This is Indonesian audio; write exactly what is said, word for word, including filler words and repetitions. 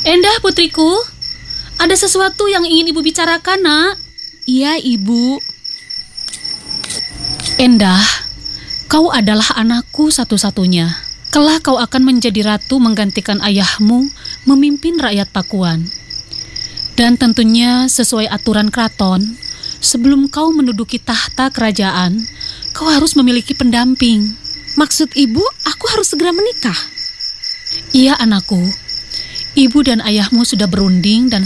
Endah putriku, ada sesuatu yang ingin ibu bicarakan, nak. Iya, Ibu. Endah, kau adalah anakku satu-satunya. Kelak kau akan menjadi ratu menggantikan ayahmu memimpin rakyat Pakuan. Dan tentunya sesuai aturan keraton, sebelum kau menduduki tahta kerajaan, kau harus memiliki pendamping. Maksud Ibu, aku harus segera menikah? Iya, anakku. Ibu dan ayahmu sudah berunding dan